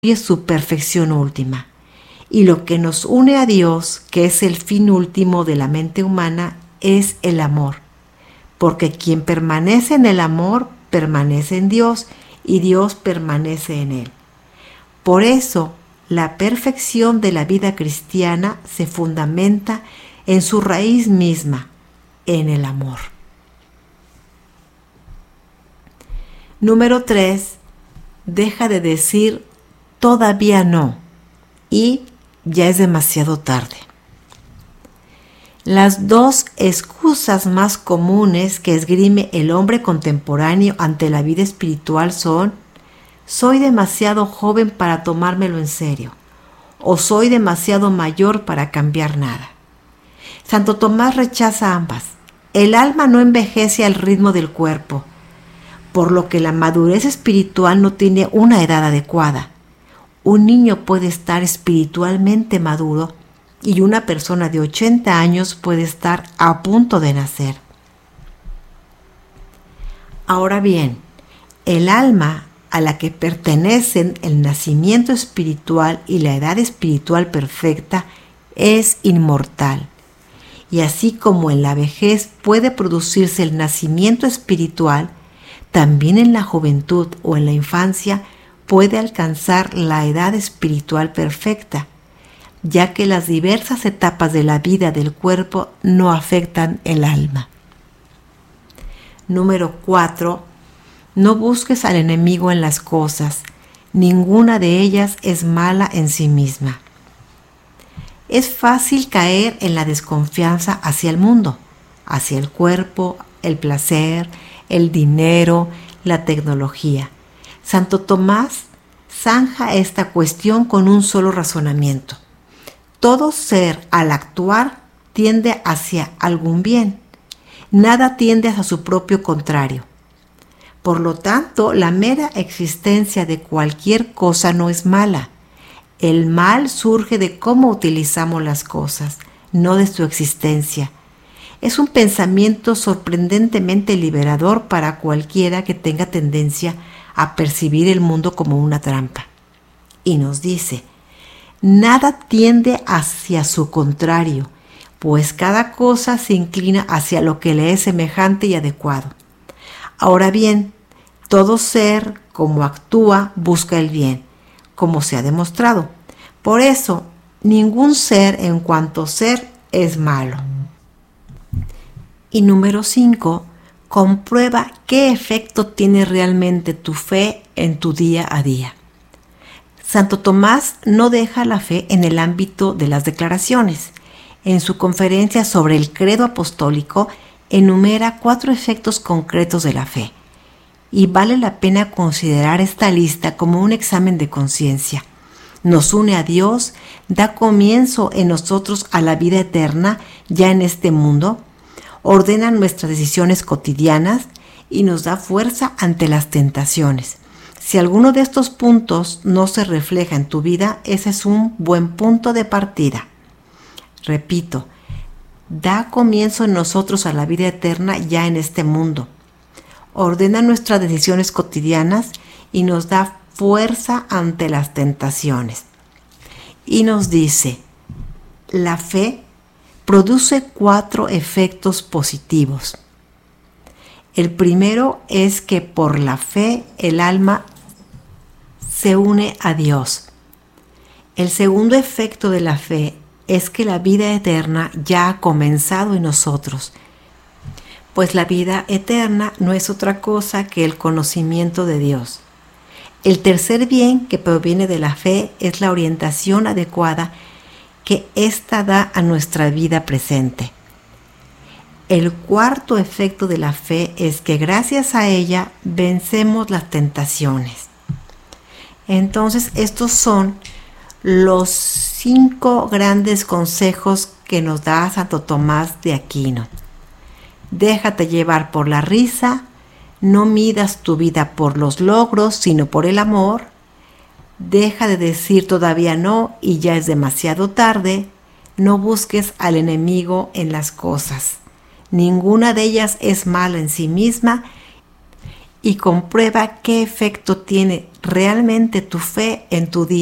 su perfección última. Y lo que nos une a Dios, que es el fin último de la mente humana, es el amor. Porque quien permanece en el amor, permanece en Dios y Dios permanece en él. Por eso, la perfección de la vida cristiana se fundamenta en su raíz misma, en el amor. Número 3. Deja de decir todavía no y ya es demasiado tarde. Las dos excusas más comunes que esgrime el hombre contemporáneo ante la vida espiritual son: soy demasiado joven para tomármelo en serio, o soy demasiado mayor para cambiar nada. Santo Tomás rechaza ambas. El alma no envejece al ritmo del cuerpo, por lo que la madurez espiritual no tiene una edad adecuada. Un niño puede estar espiritualmente maduro y una persona de 80 años puede estar a punto de nacer. Ahora bien, el alma a la que pertenecen el nacimiento espiritual y la edad espiritual perfecta es inmortal. Y así como en la vejez puede producirse el nacimiento espiritual, también en la juventud o en la infancia puede alcanzar la edad espiritual perfecta, ya que las diversas etapas de la vida del cuerpo no afectan el alma. Número 4. No busques al enemigo en las cosas, ninguna de ellas es mala en sí misma. Es fácil caer en la desconfianza hacia el mundo, hacia el cuerpo, el placer, el dinero, la tecnología. Santo Tomás zanja esta cuestión con un solo razonamiento. Todo ser al actuar tiende hacia algún bien. Nada tiende hacia su propio contrario. Por lo tanto, la mera existencia de cualquier cosa no es mala. El mal surge de cómo utilizamos las cosas, no de su existencia. Es un pensamiento sorprendentemente liberador para cualquiera que tenga tendencia a percibir el mundo como una trampa. Y nos dice: nada tiende hacia su contrario, pues cada cosa se inclina hacia lo que le es semejante y adecuado. Ahora bien, todo ser, como actúa, busca el bien, como se ha demostrado. Por eso, ningún ser en cuanto ser es malo. Y número 5, comprueba qué efecto tiene realmente tu fe en tu día a día. Santo Tomás no deja la fe en el ámbito de las declaraciones. En su conferencia sobre el credo apostólico enumera 4 efectos concretos de la fe. Y vale la pena considerar esta lista como un examen de conciencia. Nos une a Dios, da comienzo en nosotros a la vida eterna ya en este mundo, ordena nuestras decisiones cotidianas y nos da fuerza ante las tentaciones. Si alguno de estos puntos no se refleja en tu vida, ese es un buen punto de partida. Repito, da comienzo en nosotros a la vida eterna ya en este mundo. Ordena nuestras decisiones cotidianas y nos da fuerza ante las tentaciones. Y nos dice, la fe produce 4 efectos positivos. El primero es que por la fe el alma se une a Dios. El segundo efecto de la fe es que la vida eterna ya ha comenzado en nosotros, pues la vida eterna no es otra cosa que el conocimiento de Dios. El tercer bien que proviene de la fe es la orientación adecuada que ésta da a nuestra vida presente. El cuarto efecto de la fe es que gracias a ella vencemos las tentaciones. Entonces, estos son los 5 grandes consejos que nos da Santo Tomás de Aquino. Déjate llevar por la risa, no midas tu vida por los logros, sino por el amor. Deja de decir todavía no y ya es demasiado tarde. No busques al enemigo en las cosas. Ninguna de ellas es mala en sí misma y comprueba qué efecto tiene realmente tu fe en tu día